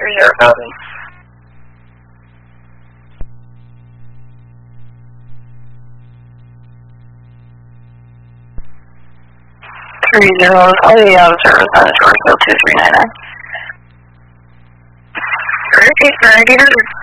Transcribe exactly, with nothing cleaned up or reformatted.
three zero copy. Three zero, all the out of service on the short, so two three nine nine. Repeat, Renegade.